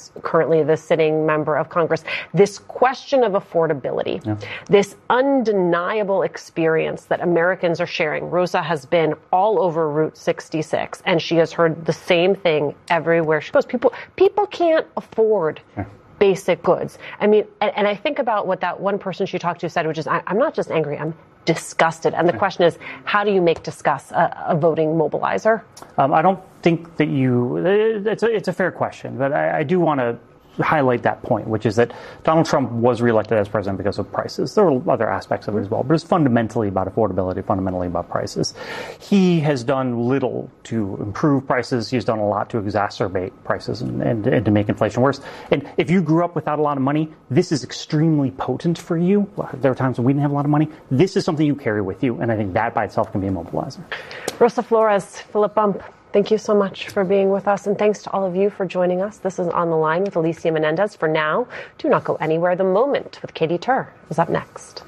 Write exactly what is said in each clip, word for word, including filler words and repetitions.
who's currently the sitting member of Congress. This question of affordability, yeah. this undeniable experience that Americans are sharing. Rosa has been all over Route sixty-six, and she has heard the same thing everywhere she goes. People, people can't afford yeah. basic goods. I mean, and, and I think about what that one person she talked to said, which is, I, I'm not just angry, I'm disgusted. And the question is, how do you make disgust a, a voting mobilizer? Um, I don't think that you, it's a, it's a fair question, but I, I do want to highlight that point, which is that Donald Trump was reelected as president because of prices. There were other aspects of it as well, but it's fundamentally about affordability, fundamentally about prices. He has done little to improve prices. He's done a lot to exacerbate prices and, and, and to make inflation worse. And if you grew up without a lot of money, this is extremely potent for you. There were times when we didn't have a lot of money. This is something you carry with you, and I think that by itself can be a mobilizer. Rosa Flores, Philip Bump, thank you so much for being with us, and thanks to all of you for joining us. This is On the Line with Alicia Menendez. For now, do not go anywhere. The Moment with Katie Tur is up next.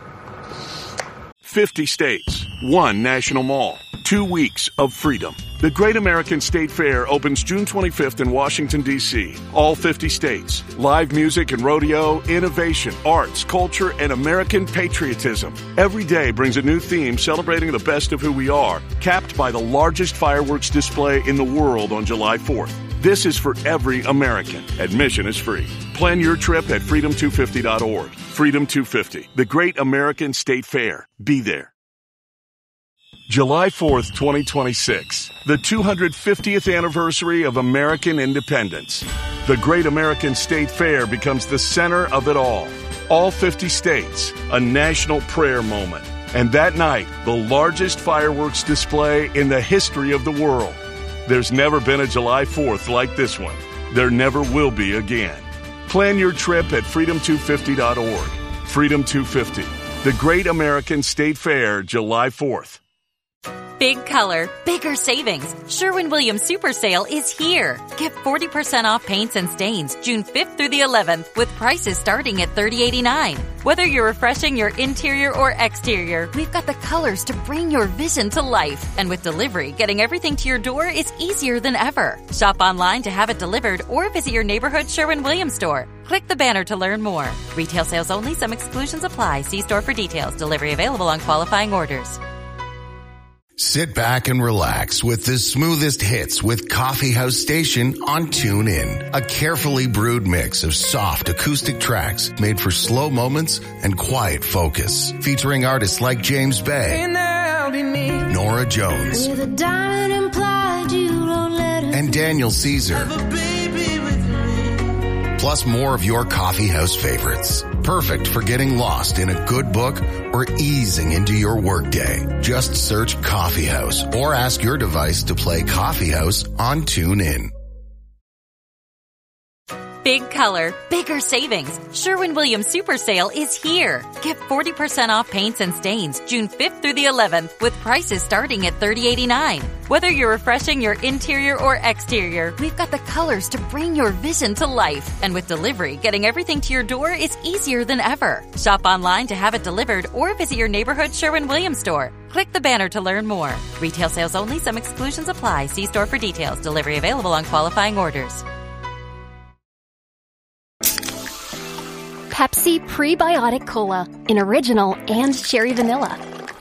fifty states, one national mall, two weeks of freedom. The Great American State Fair opens June twenty-fifth in Washington, D C All fifty states. Live music and rodeo, innovation, arts, culture, and American patriotism. Every day brings a new theme celebrating the best of who we are, capped by the largest fireworks display in the world on July fourth. This is for every American. Admission is free. Plan your trip at freedom two fifty dot org. Freedom two fifty, the Great American State Fair. Be there. July fourth, twenty twenty-six, the two hundred fiftieth anniversary of American independence. The Great American State Fair becomes the center of it all. All fifty states, a national prayer moment. And that night, the largest fireworks display in the history of the world. There's never been a July fourth like this one. There never will be again. Plan your trip at freedom two fifty dot org. Freedom two fifty, the Great American State Fair, July fourth. Big color, bigger savings. Sherwin-Williams Super Sale is here. Get forty percent off paints and stains June fifth through the eleventh with prices starting at thirty eighty-nine. Whether you're refreshing your interior or exterior, we've got the colors to bring your vision to life. And with delivery, getting everything to your door is easier than ever. Shop online to have it delivered or visit your neighborhood Sherwin-Williams store. Click the banner to learn more. Retail sales only. Some exclusions apply. See store for details. Delivery available on qualifying orders. Sit back and relax with the smoothest hits with Coffee House Station on TuneIn. A carefully brewed mix of soft acoustic tracks made for slow moments and quiet focus. Featuring artists like James Bay, Nora Jones, and Daniel Caesar. Plus more of your coffee house favorites. Perfect for getting lost in a good book or easing into your workday. Just search Coffee House or ask your device to play Coffee House on TuneIn. Big color, bigger savings. Sherwin-Williams Super Sale is here. Get forty percent off paints and stains June fifth through the eleventh with prices starting at thirty eighty-nine. Whether you're refreshing your interior or exterior, we've got the colors to bring your vision to life. And with delivery, getting everything to your door is easier than ever. Shop online to have it delivered or visit your neighborhood Sherwin-Williams store. Click the banner to learn more. Retail sales only. Some exclusions apply. See store for details. Delivery available on qualifying orders. Pepsi Prebiotic Cola in original and cherry vanilla.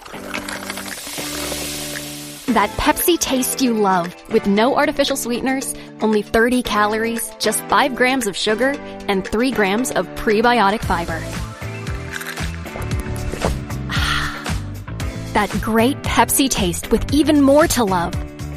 That Pepsi taste you love with no artificial sweeteners, only thirty calories, just five grams of sugar, and three grams of prebiotic fiber. That great Pepsi taste with even more to love.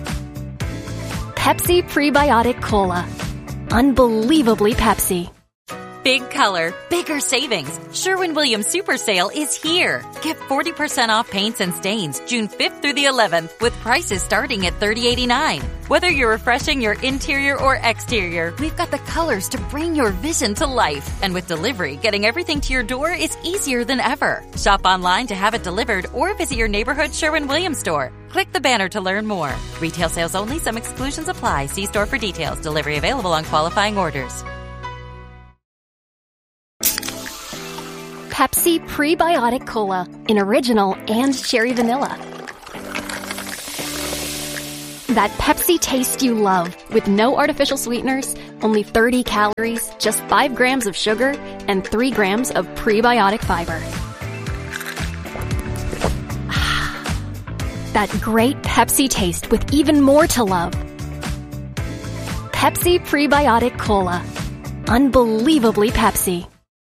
Pepsi Prebiotic Cola. Unbelievably Pepsi. Big color, bigger savings. Sherwin-Williams Super Sale is here. Get forty percent off paints and stains June fifth through the eleventh with prices starting at thirty eighty-nine. Whether you're refreshing your interior or exterior, we've got the colors to bring your vision to life. And with delivery, getting everything to your door is easier than ever. Shop online to have it delivered or visit your neighborhood Sherwin-Williams store. Click the banner to learn more. Retail sales only. Some exclusions apply. See store for details. Delivery available on qualifying orders. Pepsi Prebiotic Cola in original and cherry vanilla. That Pepsi taste you love, with no artificial sweeteners, only thirty calories, just five grams of sugar, and three grams of prebiotic fiber. That great Pepsi taste with even more to love. Pepsi Prebiotic Cola. Unbelievably Pepsi.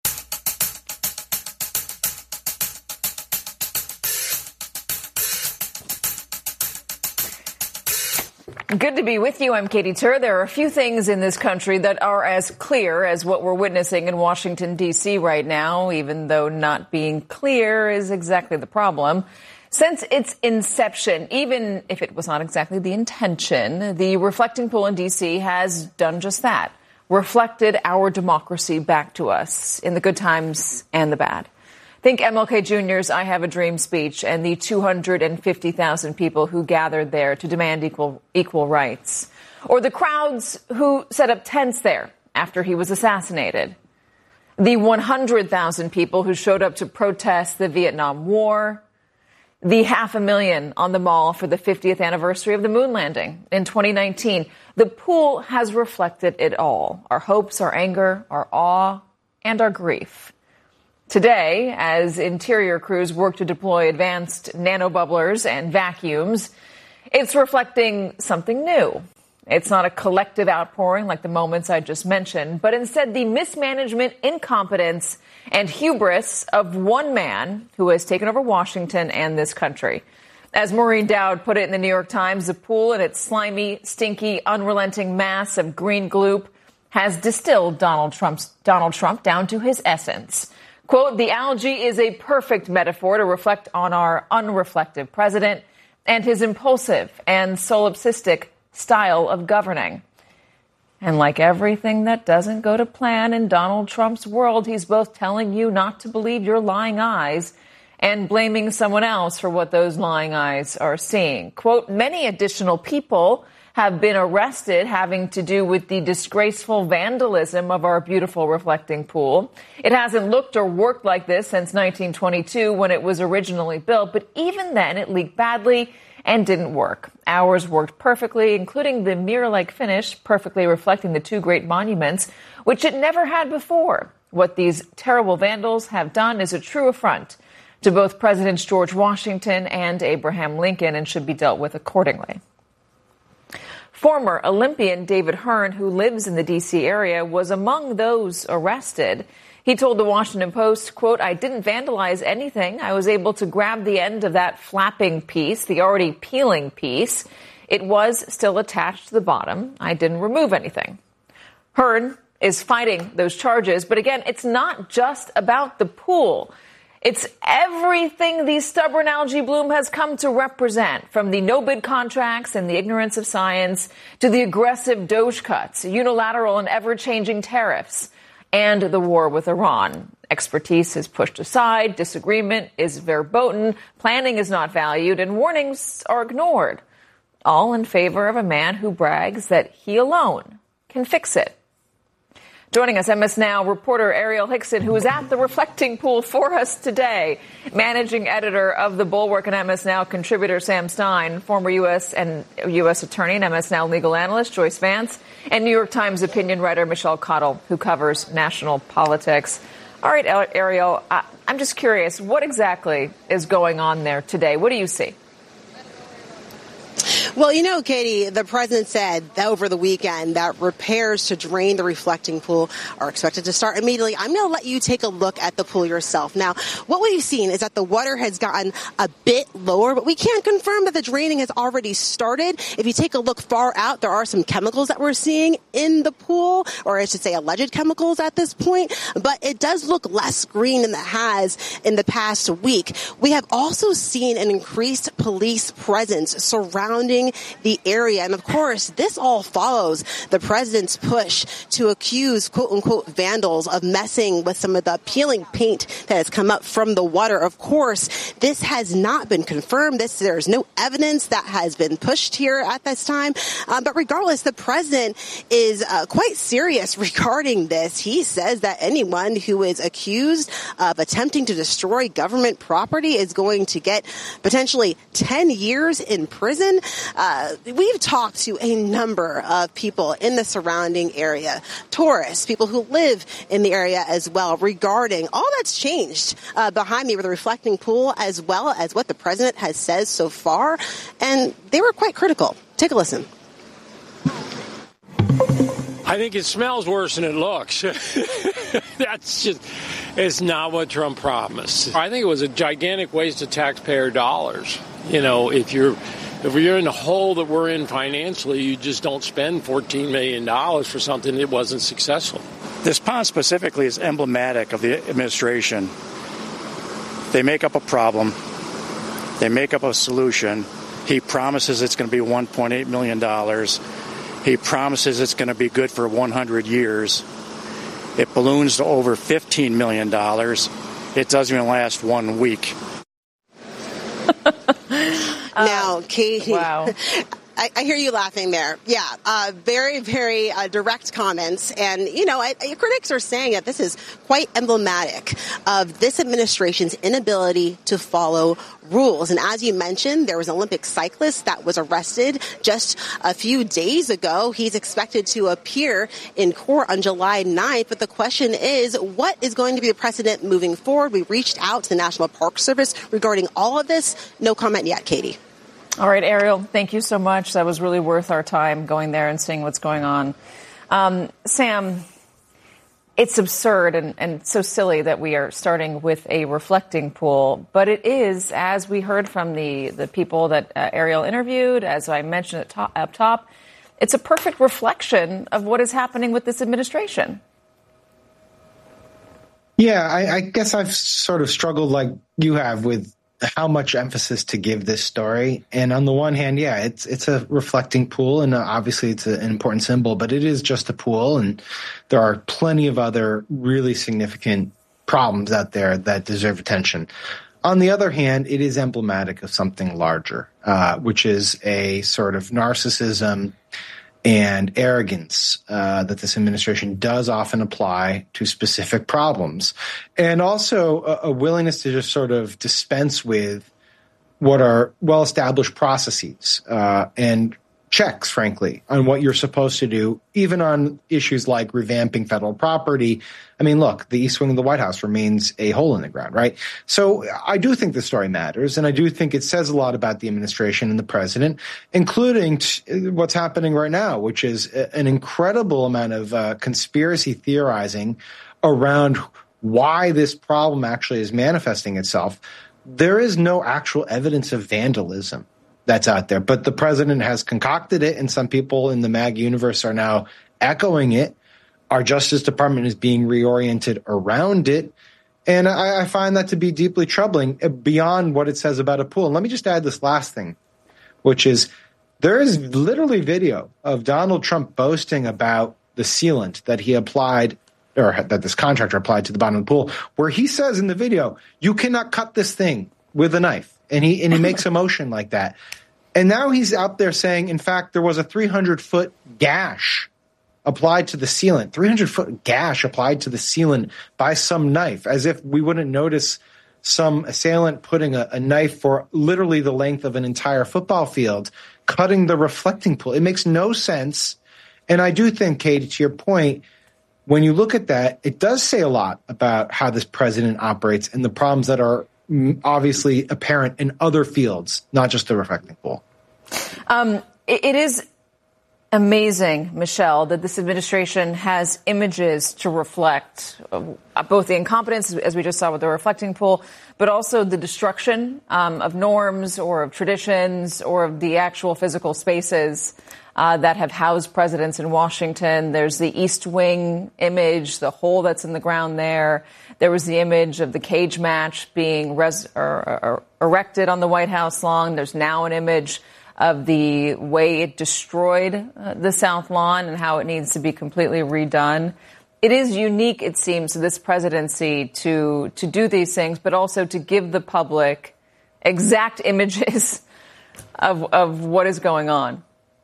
Good to be with you. I'm Katie Tur. There are a few things in this country that are as clear as what we're witnessing in Washington, D C right now, even though not being clear is exactly the problem. Since its inception, even if it was not exactly the intention, the reflecting pool in D C has done just that, reflected our democracy back to us in the good times and the bad. Think M L K Junior's I Have a Dream speech and the two hundred fifty thousand people who gathered there to demand equal equal rights. Or the crowds who set up tents there after he was assassinated. The one hundred thousand people who showed up to protest the Vietnam War. The half a million on the mall for the fiftieth anniversary of the moon landing in twenty nineteen. The pool has reflected it all. Our hopes, our anger, our awe, and our grief. Today, as interior crews work to deploy advanced nanobubblers and vacuums, it's reflecting something new. It's not a collective outpouring like the moments I just mentioned, but instead the mismanagement, incompetence, and hubris of one man who has taken over Washington and this country. As Maureen Dowd put it in the New York Times, the pool and its slimy, stinky, unrelenting mass of green gloop has distilled Donald Trump's Donald Trump down to his essence. Quote, the algae is a perfect metaphor to reflect on our unreflective president and his impulsive and solipsistic style of governing. And like everything that doesn't go to plan in Donald Trump's world, he's both telling you not to believe your lying eyes and blaming someone else for what those lying eyes are seeing. Quote, many additional people have been arrested having to do with the disgraceful vandalism of our beautiful reflecting pool. It hasn't looked or worked like this since nineteen twenty-two when it was originally built, but even then it leaked badly and didn't work. Ours worked perfectly, including the mirror-like finish, perfectly reflecting the two great monuments, which it never had before. What these terrible vandals have done is a true affront to both Presidents George Washington and Abraham Lincoln and should be dealt with accordingly. Former Olympian David Hearn, who lives in the D C area, was among those arrested. He told the Washington Post, quote, I didn't vandalize anything. I was able to grab the end of that flapping piece, the already peeling piece. It was still attached to the bottom. I didn't remove anything. Hearn is fighting those charges. But again, it's not just about the pool. It's everything the stubborn algae bloom has come to represent, from the no-bid contracts and the ignorance of science to the aggressive Doge cuts, unilateral and ever-changing tariffs, and the war with Iran. Expertise is pushed aside, disagreement is verboten, planning is not valued, and warnings are ignored, all in favor of a man who brags that he alone can fix it. Joining us, M S Now reporter Ariel Hickson, who is at the reflecting pool for us today, managing editor of The Bulwark and M S Now contributor Sam Stein, former U S and U S attorney and M S Now legal analyst Joyce Vance, and New York Times opinion writer Michelle Cottle, who covers national politics. All right, Ariel, I'm just curious, what exactly is going on there today? What do you see? Well, you know, Katie, the president said that over the weekend that repairs to drain the reflecting pool are expected to start immediately. I'm going to let you take a look at the pool yourself. Now, what we've seen is that the water has gotten a bit lower, but we can't confirm that the draining has already started. If you take a look far out, there are some chemicals that we're seeing in the pool, or I should say alleged chemicals at this point, but it does look less green than it has in the past week. We have also seen an increased police presence surrounding the area. And of course, this all follows the president's push to accuse quote unquote vandals of messing with some of the peeling paint that has come up from the water. Of course, this has not been confirmed. This, there's no evidence that has been pushed here at this time. Um, but regardless, the president is uh, quite serious regarding this. He says that anyone who is accused of attempting to destroy government property is going to get potentially ten years in prison. Uh, we've talked to a number of people in the surrounding area, tourists, people who live in the area as well, regarding all that's changed uh, behind me with the reflecting pool, as well as what the president has said so far. And they were quite critical. Take a listen. I think it smells worse than it looks. That's just, it's not what Trump promised. I think it was a gigantic waste of taxpayer dollars. You know, if you're if you're in the hole that we're in financially, you just don't spend fourteen million dollars for something that wasn't successful. This pond specifically is emblematic of the administration. They make up a problem. They make up a solution. He promises it's going to be one point eight million dollars. He promises it's going to be good for one hundred years. It balloons to over fifteen million dollars. It doesn't even last one week. Now, Katie, wow. I, I hear you laughing there. Yeah, uh, very, very uh, direct comments. And, you know, I, I, critics are saying that this is quite emblematic of this administration's inability to follow rules. And as you mentioned, there was an Olympic cyclist that was arrested just a few days ago. He's expected to appear in court on July ninth. But the question is, what is going to be the precedent moving forward? We reached out to the National Park Service regarding all of this. No comment yet, Katie. All right, Ariel, thank you so much. That was really worth our time going there and seeing what's going on. Um, Sam, it's absurd and, and so silly that we are starting with a reflecting pool, but it is, as we heard from the, the people that uh, Ariel interviewed, as I mentioned at top, up top, it's a perfect reflection of what is happening with this administration. Yeah, I, I guess I've sort of struggled like you have with how much emphasis to give this story. And on the one hand, yeah, it's it's a reflecting pool, and obviously it's a, an important symbol, but it is just a pool, and there are plenty of other really significant problems out there that deserve attention. On the other hand, it is emblematic of something larger, uh, which is a sort of narcissism and arrogance uh, that this administration does often apply to specific problems, and also a, a willingness to just sort of dispense with what are well-established processes uh, and checks, frankly, on what you're supposed to do, even on issues like revamping federal property. I mean, look, the East Wing of the White House remains a hole in the ground, right? So I do think the story matters, and I do think it says a lot about the administration and the president, including t- what's happening right now, which is a- an incredible amount of uh, conspiracy theorizing around why this problem actually is manifesting itself. There is no actual evidence of vandalism that's out there, but the president has concocted it, and some people in the MAGA universe are now echoing it. Our Justice Department is being reoriented around it, and I, I find that to be deeply troubling beyond what it says about a pool. And let me just add this last thing, which is there is literally video of Donald Trump boasting about the sealant that he applied, or that this contractor applied to the bottom of the pool, where he says in the video, you cannot cut this thing with a knife. And he and he makes a motion like that. And now he's out there saying, in fact, there was a three hundred foot gash applied to the sealant, three hundred foot gash applied to the sealant by some knife, as if we wouldn't notice some assailant putting a, a knife for literally the length of an entire football field, cutting the reflecting pool. It makes no sense. And I do think, Katie, to your point, when you look at that, it does say a lot about how this president operates and the problems that are obviously apparent in other fields, not just the reflecting pool. Um, it, it is amazing, Michelle, that this administration has images to reflect uh, both the incompetence, as we just saw with the reflecting pool, but also the destruction um, of norms or of traditions or of the actual physical spaces uh, that have housed presidents in Washington. There's the East Wing image, the hole that's in the ground there. There was the image of the cage match being res- or, or erected on the White House lawn. There's now an image of the way it destroyed uh, the South Lawn and how it needs to be completely redone. It is unique, it seems, to this presidency to to do these things, but also to give the public exact images of of what is going on.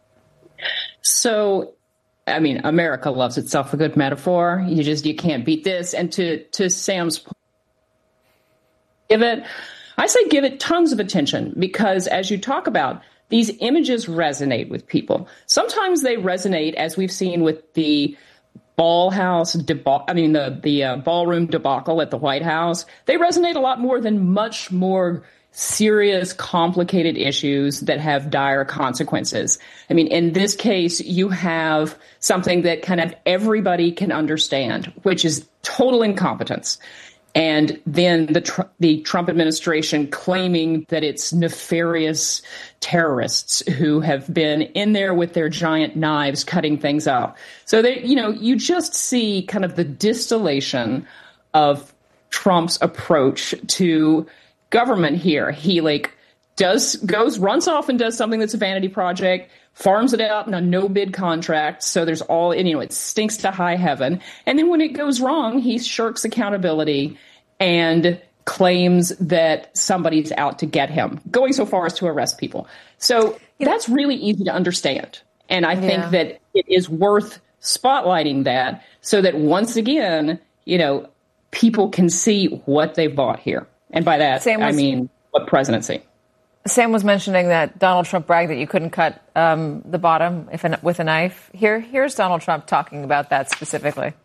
So, I mean, America loves itself a good metaphor. You just you can't beat this. And to to Sam's point, give it, I say give it tons of attention, because as you talk about, these images resonate with people. Sometimes they resonate, as we've seen with the ball house debacle, I mean, the, the uh, ballroom debacle at the White House. They resonate a lot more than much more serious, complicated issues that have dire consequences. I mean, in this case, you have something that kind of everybody can understand, which is total incompetence. And then the tr- the Trump administration claiming that it's nefarious terrorists who have been in there with their giant knives cutting things up. So they, you know, you just see kind of the distillation of Trump's approach to government here. He like does goes runs off and does something that's a vanity project, farms it out in a no bid contract. So there's all, and, you know, it stinks to high heaven. And then when it goes wrong, he shirks accountability and claims that somebody's out to get him, going so far as to arrest people. So that's really easy to understand. And I think yeah. that it is worth spotlighting that so that once again, you know, people can see what they've bought here. And by that, was, I mean, what presidency? Sam was mentioning that Donald Trump bragged that you couldn't cut um, the bottom if a, with a knife. Here, here's Donald Trump talking about that specifically.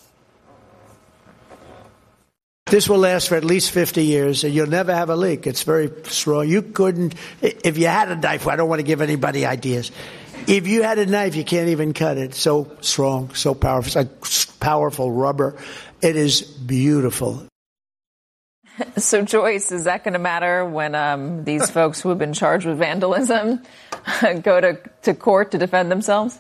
This will last for at least fifty years, and you'll never have a leak. It's very strong. You couldn't, if you had a knife, I don't want to give anybody ideas. If you had a knife, you can't even cut it. So strong, so powerful. It's like powerful rubber. It is beautiful. So, Joyce, is that going to matter when um, these folks who have been charged with vandalism go to, to court to defend themselves?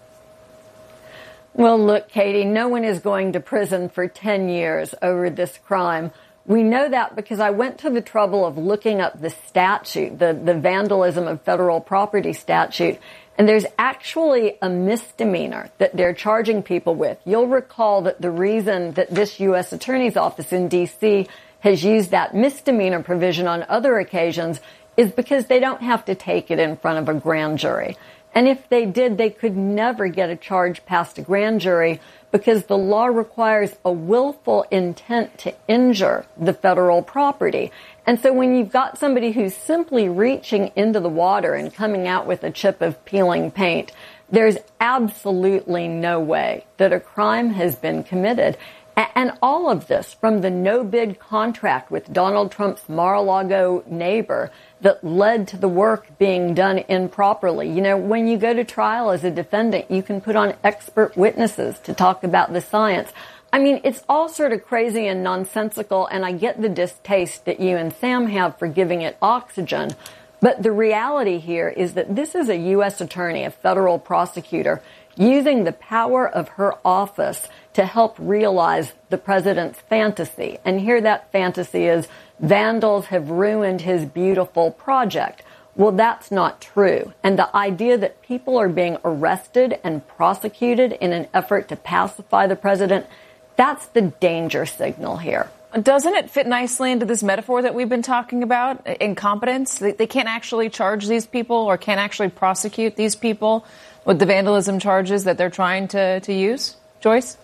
Well, look, Katie, no one is going to prison for ten years over this crime. We know that because I went to the trouble of looking up the statute, the, the vandalism of federal property statute, and there's actually a misdemeanor that they're charging people with. You'll recall that the reason that this U S Attorney's Office in D C has used that misdemeanor provision on other occasions is because they don't have to take it in front of a grand jury. And if they did, they could never get a charge past a grand jury because the law requires a willful intent to injure the federal property. And so when you've got somebody who's simply reaching into the water and coming out with a chip of peeling paint, there's absolutely no way that a crime has been committed. And all of this from the no-bid contract with Donald Trump's Mar-a-Lago neighbor that led to the work being done improperly. You know, when you go to trial as a defendant, you can put on expert witnesses to talk about the science. I mean, it's all sort of crazy and nonsensical, and I get the distaste that you and Sam have for giving it oxygen. But the reality here is that this is a U S attorney, a federal prosecutor, using the power of her office to help realize the president's fantasy. And here that fantasy is vandals have ruined his beautiful project. Well, that's not true. And the idea that people are being arrested and prosecuted in an effort to pacify the president, that's the danger signal here. Doesn't it fit nicely into this metaphor that we've been talking about? Incompetence? They, they can't actually charge these people or can't actually prosecute these people with the vandalism charges that they're trying to, to use? Joyce?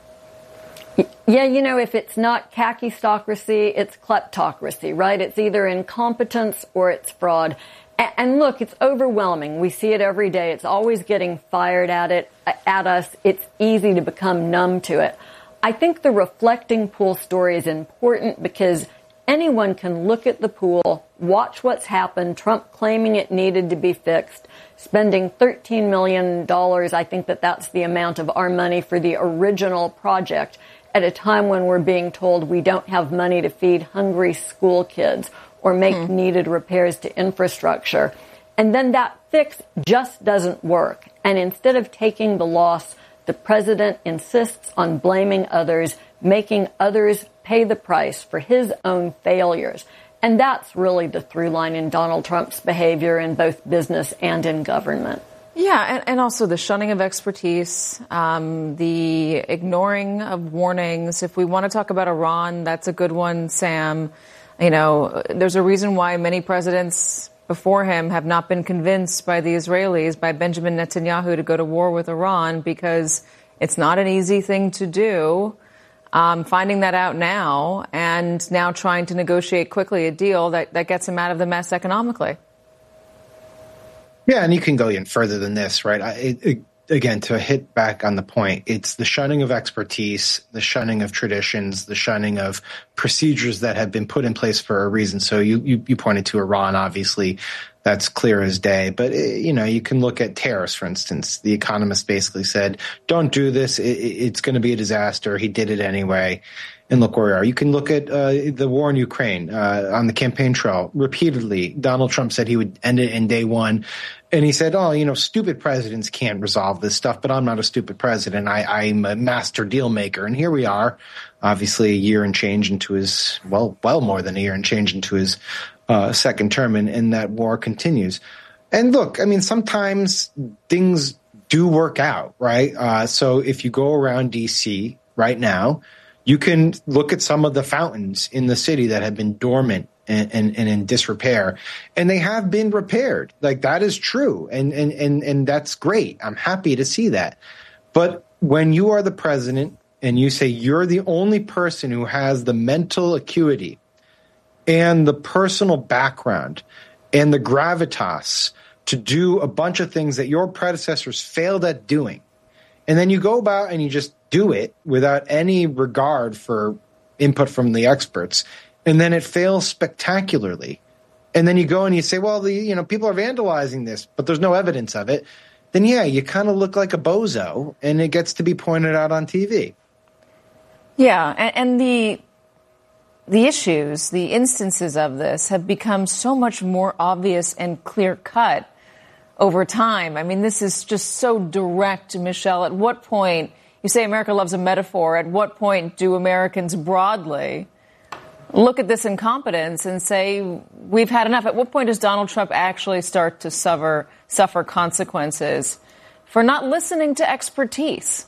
Yeah, you know, if it's not khaki-stocracy, it's kleptocracy, right? It's either incompetence or it's fraud. And, and look, it's overwhelming. We see it every day. It's always getting fired at it, at us. It's easy to become numb to it. I think the reflecting pool story is important because anyone can look at the pool, watch what's happened, Trump claiming it needed to be fixed, spending thirteen million dollars. I think that that's the amount of our money for the original project at a time when we're being told we don't have money to feed hungry school kids or make mm. needed repairs to infrastructure. And then that fix just doesn't work. And instead of taking the loss, the president insists on blaming others, making others pay the price for his own failures. And that's really the through line in Donald Trump's behavior in both business and in government. Yeah, and, and also the shunning of expertise, um, the ignoring of warnings. If we want to talk about Iran, that's a good one, Sam. You know, there's a reason why many presidents before him have not been convinced by the Israelis, by Benjamin Netanyahu, to go to war with Iran because it's not an easy thing to do. Um, finding that out now and now trying to negotiate quickly a deal that, that gets him out of the mess economically. Yeah, and you can go even further than this, right? I, it, it, again, to hit back on the point, it's the shunning of expertise, the shunning of traditions, the shunning of procedures that have been put in place for a reason. So you, you, you pointed to Iran, obviously. That's clear as day. But, you know, you can look at tariffs, for instance. The Economist basically said, don't do this. It, it's going to be a disaster. He did it anyway. And look where we are. You can look at uh, the war in Ukraine uh, on the campaign trail. Repeatedly, Donald Trump said he would end it in day one. And he said, oh, you know, stupid presidents can't resolve this stuff, but I'm not a stupid president. I, I'm a master deal maker. And here we are, obviously a year and change into his, well, well more than a year and change into his uh, second term, and, and that war continues. And look, I mean, sometimes things do work out, right? Uh, so if you go around D C right now, you can look at some of the fountains in the city that have been dormant and, and, and in disrepair, and they have been repaired. Like, that is true. And, and, and, and that's great. I'm happy to see that. But when you are the president and you say you're the only person who has the mental acuity and the personal background and the gravitas to do a bunch of things that your predecessors failed at doing, and then you go about and you just do it without any regard for input from the experts, and then it fails spectacularly, and then you go and you say, well, the you know people are vandalizing this, but there's no evidence of it, then yeah, you kind of look like a bozo, and it gets to be pointed out on T V. Yeah, and, and the the issues, the instances of this have become so much more obvious and clear-cut over time. I mean, this is just so direct, Michelle. At what point, you say America loves a metaphor, at what point do Americans broadly look at this incompetence and say, we've had enough? At what point does Donald Trump actually start to suffer, suffer consequences for not listening to expertise?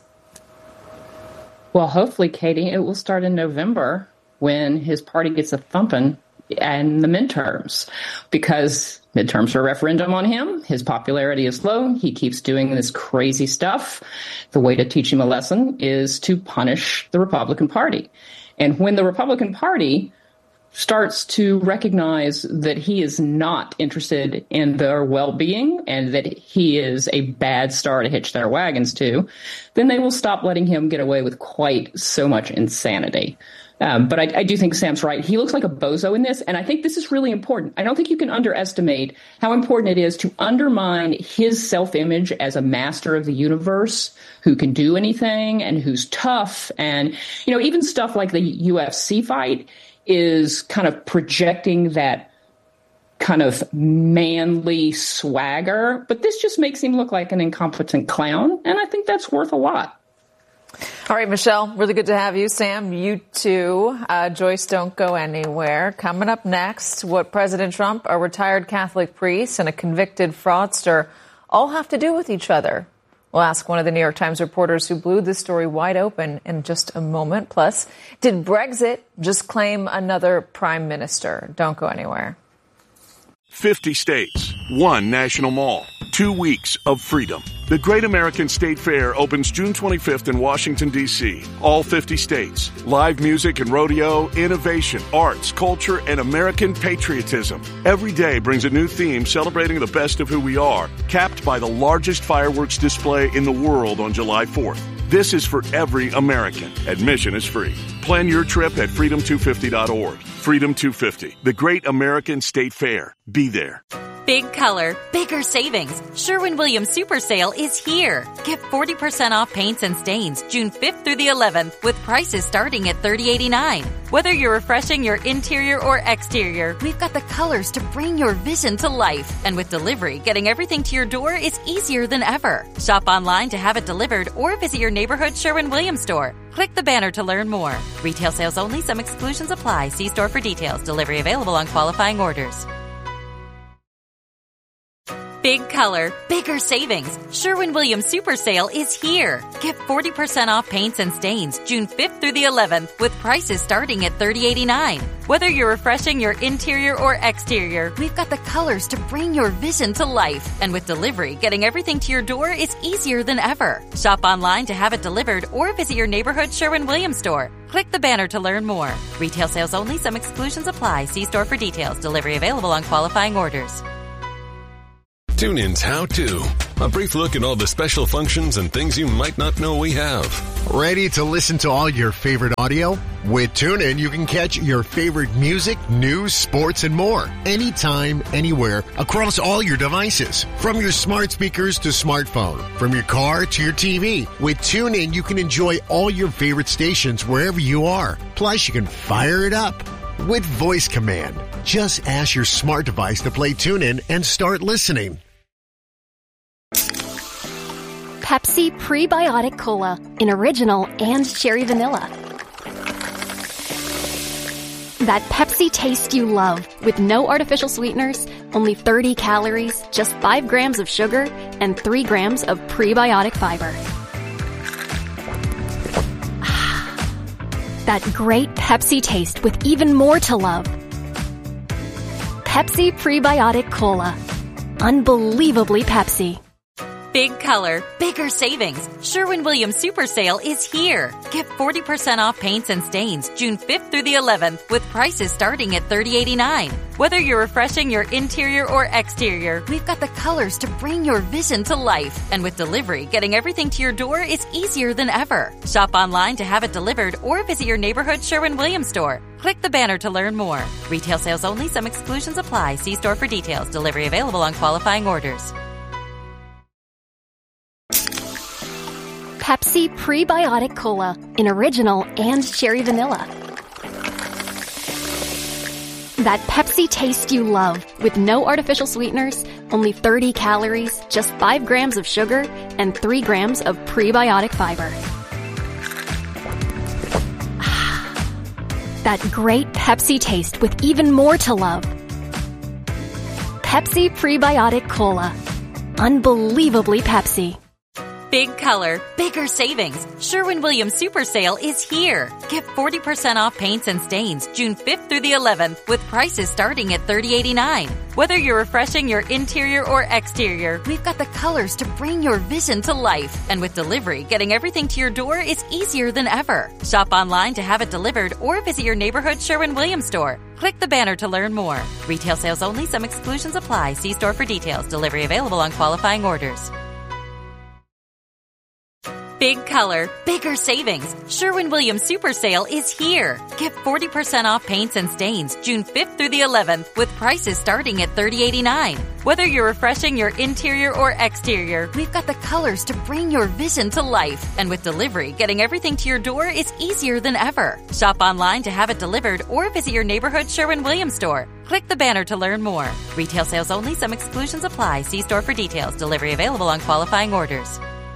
Well, hopefully, Katie, it will start in November when his party gets a thumping and the midterms, because midterms are a referendum on him. His popularity is low. He keeps doing this crazy stuff. The way to teach him a lesson is to punish the Republican Party. And when the Republican Party starts to recognize that he is not interested in their well-being and that he is a bad star to hitch their wagons to, then they will stop letting him get away with quite so much insanity. Um, but I, I do think Sam's right. He looks like a bozo in this, and I think this is really important. I don't think you can underestimate how important it is to undermine his self-image as a master of the universe who can do anything and who's tough. And, you know, even stuff like the U F C fight is kind of projecting that kind of manly swagger. But this just makes him look like an incompetent clown, and I think that's worth a lot. All right, Michelle, really good to have you. Sam, you too. Uh, Joyce, don't go anywhere. Coming up next, what President Trump, a retired Catholic priest, and a convicted fraudster all have to do with each other. We'll ask one of the New York Times reporters who blew this story wide open in just a moment. Plus, did Brexit just claim another prime minister? Don't go anywhere. fifty states, one national mall, two weeks of freedom. The Great American State Fair opens June twenty-fifth in Washington, D C All fifty states. Live music and rodeo, innovation, arts, culture, and American patriotism. Every day brings a new theme celebrating the best of who we are, capped by the largest fireworks display in the world on July fourth. This is for every American. Admission is free. Plan your trip at freedom two fifty dot org. Freedom two fifty, the Great American State Fair. Be there. Big color, bigger savings. Sherwin-Williams Super Sale is here. Get forty percent off paints and stains June fifth through the eleventh with prices starting at thirty eighty-nine. Whether you're refreshing your interior or exterior, we've got the colors to bring your vision to life. And with delivery, getting everything to your door is easier than ever. Shop online to have it delivered or visit your neighborhood Sherwin-Williams store. Click the banner to learn more. Retail sales only. Some exclusions apply. See store for details. Delivery available on qualifying orders. Big color, bigger savings. Sherwin-Williams Super Sale is here. Get forty percent off paints and stains June fifth through the eleventh with prices starting at thirty eighty-nine. Whether you're refreshing your interior or exterior, we've got the colors to bring your vision to life. And with delivery, getting everything to your door is easier than ever. Shop online to have it delivered or visit your neighborhood Sherwin-Williams store. Click the banner to learn more. Retail sales only. Some exclusions apply. See store for details. Delivery available on qualifying orders. TuneIn's How To. A brief look at all the special functions and things you might not know we have. Ready to listen to all your favorite audio? With TuneIn, you can catch your favorite music, news, sports, and more. Anytime, anywhere, across all your devices. From your smart speakers to smartphone. From your car to your T V. With TuneIn, you can enjoy all your favorite stations wherever you are. Plus, you can fire it up with voice command. Just ask your smart device to play TuneIn and start listening. Pepsi Prebiotic Cola in original and cherry vanilla. That Pepsi taste you love with no artificial sweeteners, only thirty calories, just five grams of sugar, and three grams of prebiotic fiber. That great Pepsi taste with even more to love. Pepsi Prebiotic Cola. Unbelievably Pepsi. Big color, bigger savings. Sherwin-Williams Super Sale is here. Get forty percent off paints and stains June fifth through the eleventh with prices starting at thirty eighty-nine. Whether you're refreshing your interior or exterior, we've got the colors to bring your vision to life. And with delivery, getting everything to your door is easier than ever. Shop online to have it delivered or visit your neighborhood Sherwin-Williams store. Click the banner to learn more. Retail sales only. Some exclusions apply. See store for details. Delivery available on qualifying orders. Pepsi Prebiotic Cola in original and cherry vanilla. That Pepsi taste you love with no artificial sweeteners, only thirty calories, just five grams of sugar, and three grams of prebiotic fiber. That great Pepsi taste with even more to love. Pepsi Prebiotic Cola. Unbelievably Pepsi. Big color, bigger savings. Sherwin-Williams Super Sale is here. Get forty percent off paints and stains June fifth through the eleventh with prices starting at thirty eighty-nine. Whether you're refreshing your interior or exterior, we've got the colors to bring your vision to life. And with delivery, getting everything to your door is easier than ever. Shop online to have it delivered or visit your neighborhood Sherwin-Williams store. Click the banner to learn more. Retail sales only. Some exclusions apply. See store for details. Delivery available on qualifying orders. Big color, bigger savings. Sherwin-Williams Super Sale is here. Get forty percent off paints and stains June fifth through the eleventh with prices starting at thirty eighty-nine. Whether you're refreshing your interior or exterior, we've got the colors to bring your vision to life. And with delivery, getting everything to your door is easier than ever. Shop online to have it delivered or visit your neighborhood Sherwin-Williams store. Click the banner to learn more. Retail sales only. Some exclusions apply. See store for details. Delivery available on qualifying orders.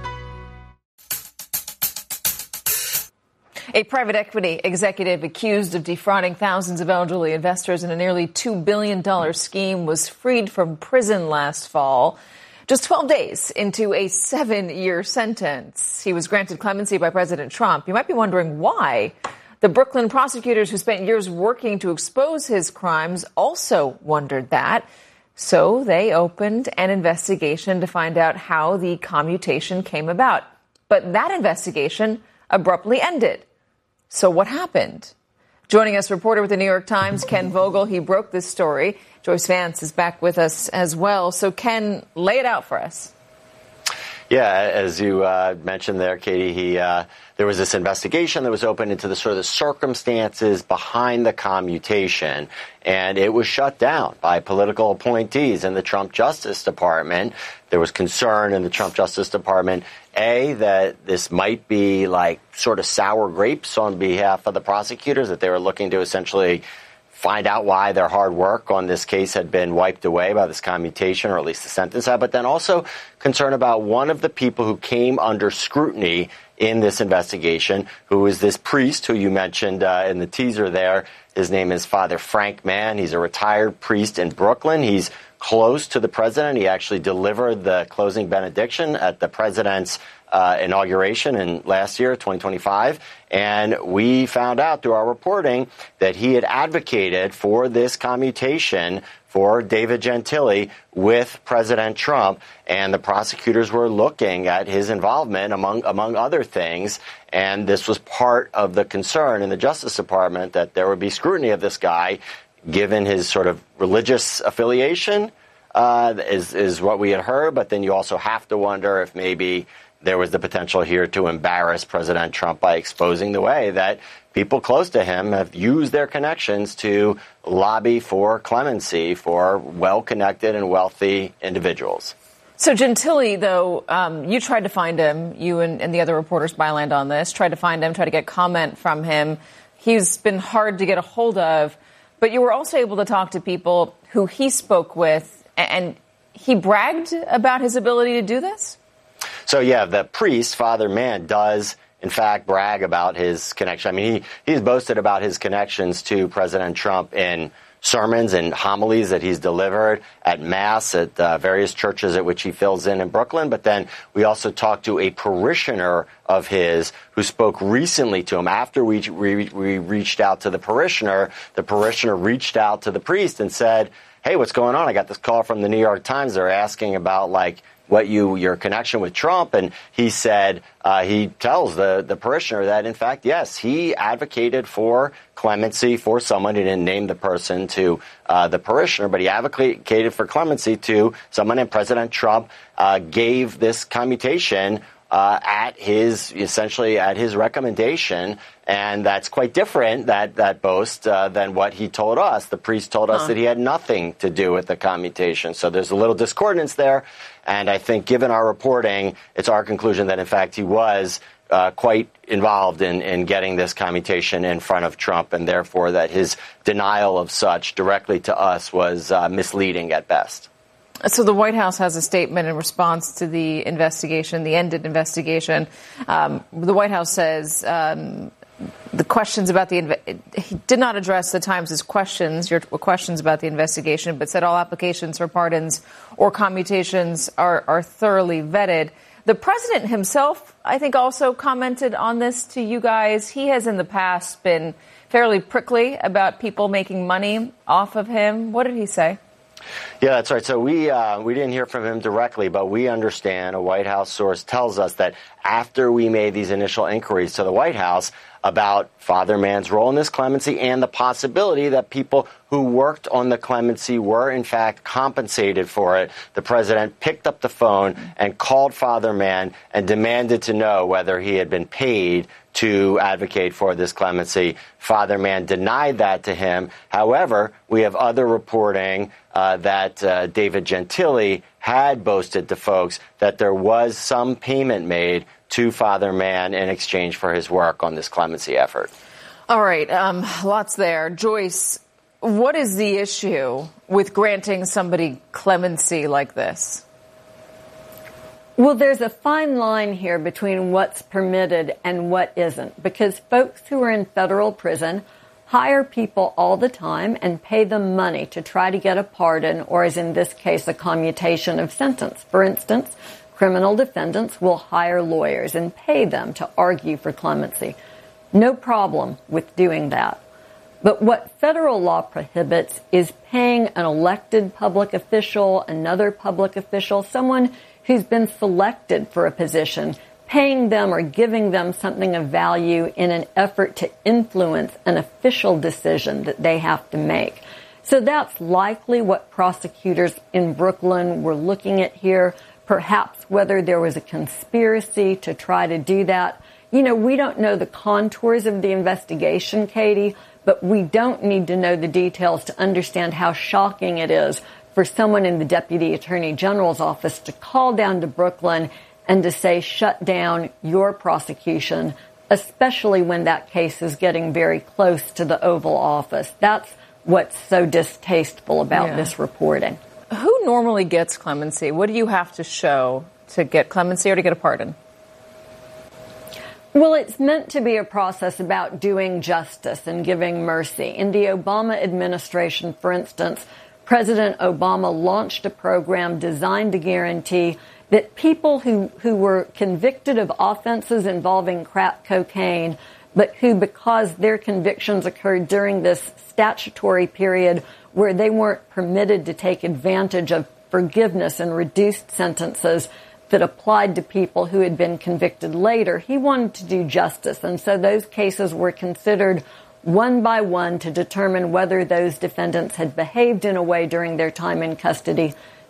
A private equity executive accused of defrauding thousands of elderly investors in a nearly two billion dollars scheme was freed from prison last fall, just twelve days into a seven-year sentence. He was granted clemency by President Trump. You might be wondering why. The Brooklyn prosecutors who spent years working to expose his crimes also wondered that. So they opened an investigation to find out how the commutation came about. But that investigation abruptly ended. So what happened? Joining us, reporter with the New York Times, Ken Vogel. He broke this story. Joyce Vance is back with us as well. So, Ken, lay it out for us. Yeah, as you uh, mentioned there, Katie, he uh, there was this investigation that was opened into the sort of the circumstances behind the commutation, and it was shut down by political appointees in the Trump Justice Department. There was concern in the Trump Justice Department, A, that this might be like sort of sour grapes on behalf of the prosecutors, that they were looking to essentially find out why their hard work on this case had been wiped away by this commutation, or at least the sentence had, but then also concern about one of the people who came under scrutiny in this investigation, who is this priest who you mentioned uh, in the teaser there. His name is Father Frank Mann. He's a retired priest in Brooklyn. He's close to the president. He actually delivered the closing benediction at the president's Uh, inauguration in last year, twenty twenty-five, and we found out through our reporting that he had advocated for this commutation for David Gentile with President Trump, and the prosecutors were looking at his involvement among among other things, and this was part of the concern in the Justice Department that there would be scrutiny of this guy given his sort of religious affiliation. uh, is, is what we had heard. But then you also have to wonder if maybe there was the potential here to embarrass President Trump by exposing the way that people close to him have used their connections to lobby for clemency for well-connected and wealthy individuals. So Gentile, though, um, you tried to find him, you and, and the other reporters bylined on this, tried to find him, tried to get comment from him. He's been hard to get a hold of, but you were also able to talk to people who he spoke with, and he bragged about his ability to do this? So, yeah, the priest, Father Mann, does, in fact, brag about his connection. I mean, he, he's boasted about his connections to President Trump in sermons and homilies that he's delivered at Mass at uh, various churches at which he fills in in Brooklyn. But then we also talked to a parishioner of his who spoke recently to him. After we, we, we reached out to the parishioner, the parishioner reached out to the priest and said, hey, what's going on? I got this call from the New York Times. They're asking about, like, what you your connection with Trump. And he said, uh, he tells the, the parishioner that, in fact, yes, he advocated for clemency for someone. He didn't name the person to uh, the parishioner, but he advocated for clemency to someone. And President Trump uh, gave this commutation uh, at his, essentially at his recommendation. And that's quite different, that, that boast, uh, than what he told us. The priest told us huh. that he had nothing to do with the commutation. So there's a little discordance there. And I think given our reporting, it's our conclusion that, in fact, he was uh, quite involved in, in getting this commutation in front of Trump, and therefore that his denial of such directly to us was uh, misleading at best. So the White House has a statement in response to the investigation, the ended investigation. Um, the White House says um, the questions about the he did not address the Times' questions, your questions about the investigation, but said all applications for pardons or commutations are, are thoroughly vetted. The president himself, I think, also commented on this to you guys. He has in the past been fairly prickly about people making money off of him. What did he say? Yeah, that's right. So we uh, we didn't hear from him directly, but we understand, a White House source tells us that after we made these initial inquiries to the White House about Father Mann's role in this clemency and the possibility that people who worked on the clemency were, in fact, compensated for it, the president picked up the phone and called Father Mann and demanded to know whether he had been paid to advocate for this clemency. Father Mann denied that to him. However, we have other reporting uh, that uh, David Gentile had boasted to folks that there was some payment made to Father Mann in exchange for his work on this clemency effort. All right, um, lots there. Joyce, what is the issue with granting somebody clemency like this? Well, there's a fine line here between what's permitted and what isn't, because folks who are in federal prison hire people all the time and pay them money to try to get a pardon, or as in this case, a commutation of sentence. For instance, criminal defendants will hire lawyers and pay them to argue for clemency. No problem with doing that. But what federal law prohibits is paying an elected public official, another public official, someone who's been selected for a position, paying them or giving them something of value in an effort to influence an official decision that they have to make. So that's likely what prosecutors in Brooklyn were looking at here. Perhaps whether there was a conspiracy to try to do that. You know, we don't know the contours of the investigation, Katie, but we don't need to know the details to understand how shocking it is for someone in the Deputy Attorney General's office to call down to Brooklyn and to say, shut down your prosecution, especially when that case is getting very close to the Oval Office. That's what's so distasteful about yeah. this reporting. Who normally gets clemency? What do you have to show to get clemency or to get a pardon? Well, it's meant to be a process about doing justice and giving mercy. In the Obama administration, for instance, President Obama launched a program designed to guarantee that people who, who were convicted of offenses involving crack cocaine, but who, because their convictions occurred during this statutory period where they weren't permitted to take advantage of forgiveness and reduced sentences that applied to people who had been convicted later, he wanted to do justice. And so those cases were considered one by one to determine whether those defendants had behaved in a way during their time in custody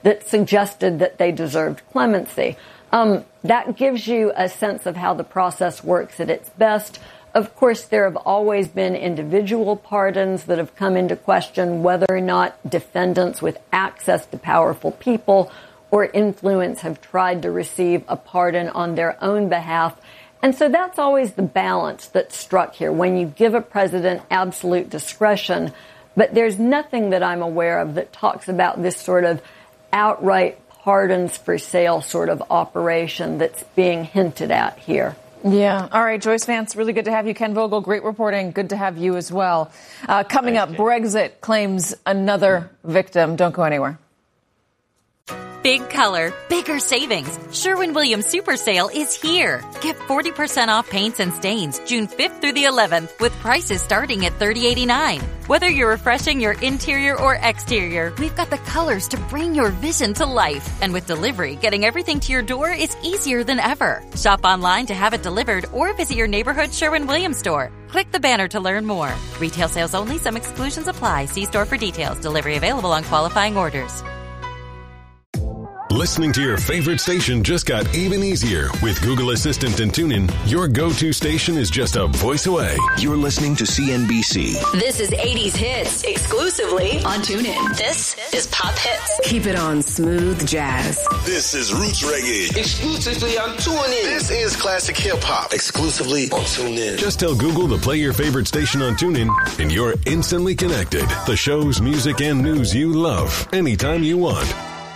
that suggested that they deserved clemency. Um, that gives you a sense of how the process works at its best. Of course, there have always been individual pardons that have come into question whether or not defendants with access to powerful people or influence have tried to receive a pardon on their own behalf. And so that's always the balance that's struck here when you give a president absolute discretion. But there's nothing that I'm aware of that talks about this sort of outright pardons for sale sort of operation that's being hinted at here. Yeah. All right, Joyce Vance, really good to have you. Ken Vogel, great reporting. Good to have you as well. Uh, coming up, Brexit claims another victim. Don't go anywhere. Big color, bigger savings. Sherwin-Williams Super Sale is here. Get forty percent off paints and stains June fifth through the eleventh with prices starting at thirty eighty-nine. Whether you're refreshing your interior or exterior, we've got the colors to bring your vision to life. And with delivery, getting everything to your door is easier than ever. Shop online to have it delivered or visit your neighborhood Sherwin-Williams store. Click the banner to learn more. Retail sales only. Some exclusions apply. See store for details. Delivery available on qualifying orders. Listening to your favorite station just got even easier. With Google Assistant and TuneIn, your go-to station is just a voice away. You're listening to C N B C. This is eighties hits, exclusively on TuneIn. This is Pop Hits. Keep it on Smooth Jazz. This is Roots Reggae, exclusively on TuneIn. This is Classic Hip Hop, exclusively on TuneIn. Just tell Google to play your favorite station on TuneIn, and you're instantly connected. The shows, music, and news you love, anytime you want.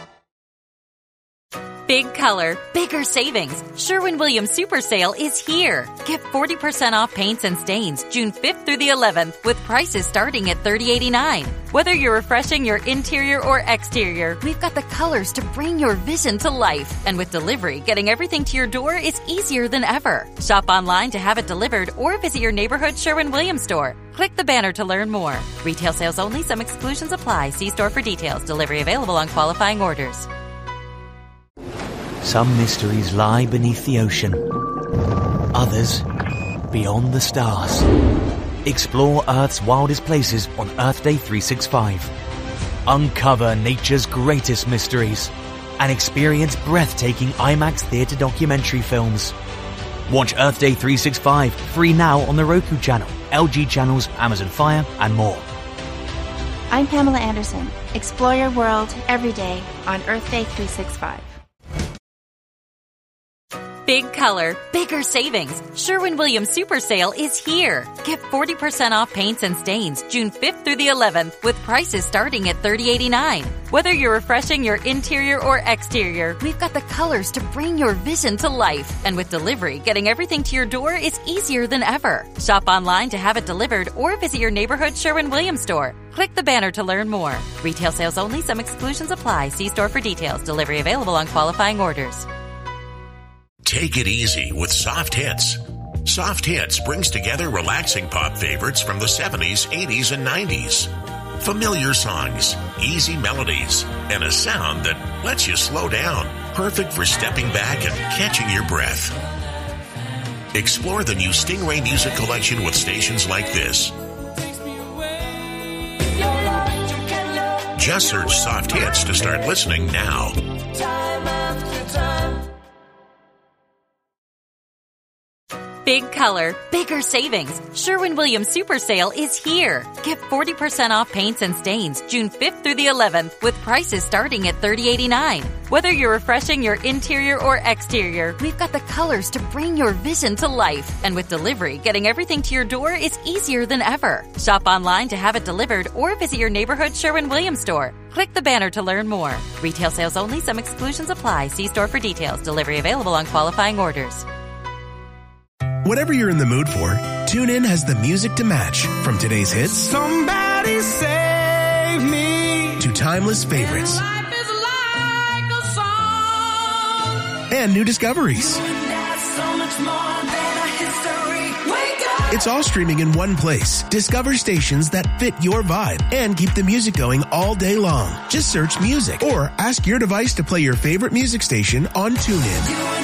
Big color, bigger savings. Sherwin-Williams Super Sale is here. Get forty percent off paints and stains June fifth through the eleventh with prices starting at thirty eighty-nine. Whether you're refreshing your interior or exterior, we've got the colors to bring your vision to life. And with delivery, getting everything to your door is easier than ever. Shop online to have it delivered or visit your neighborhood Sherwin-Williams store. Click the banner to learn more. Retail sales only. Some exclusions apply. See store for details. Delivery available on qualifying orders. Some mysteries lie beneath the ocean. Others, beyond the stars. Explore Earth's wildest places on Earth Day three sixty-five. Uncover nature's greatest mysteries and experience breathtaking IMAX theater documentary films. Watch Earth Day three sixty-five free now on the Roku channel, L G channels, Amazon Fire, and more. I'm Pamela Anderson. Explore your world every day on Earth Day three sixty-five. Big color, bigger savings. Sherwin-Williams Super Sale is here. Get forty percent off paints and stains June fifth through the eleventh with prices starting at thirty eighty-nine. Whether you're refreshing your interior or exterior, we've got the colors to bring your vision to life. And with delivery, getting everything to your door is easier than ever. Shop online to have it delivered or visit your neighborhood Sherwin-Williams store. Click the banner to learn more. Retail sales only. Some exclusions apply. See store for details. Delivery available on qualifying orders. Take it easy with Soft Hits. Soft Hits brings together relaxing pop favorites from the seventies, eighties, and nineties. Familiar songs, easy melodies, and a sound that lets you slow down. Perfect for stepping back and catching your breath. Explore the new Stingray Music Collection with stations like this. Just search Soft Hits to start listening now. Time after time. Big color, bigger savings. Sherwin-Williams Super Sale is here. Get forty percent off paints and stains June fifth through the eleventh with prices starting at thirty eighty-nine. Whether you're refreshing your interior or exterior, we've got the colors to bring your vision to life. And with delivery, getting everything to your door is easier than ever. Shop online to have it delivered or visit your neighborhood Sherwin-Williams store. Click the banner to learn more. Retail sales only. Some exclusions apply. See store for details. Delivery available on qualifying orders. Whatever you're in the mood for, TuneIn has the music to match. From today's hits, Somebody Save Me, to timeless favorites. Life is like a song. And new discoveries. So much more than a history. Wake up. It's all streaming in one place. Discover stations that fit your vibe and keep the music going all day long. Just search music or ask your device to play your favorite music station on TuneIn.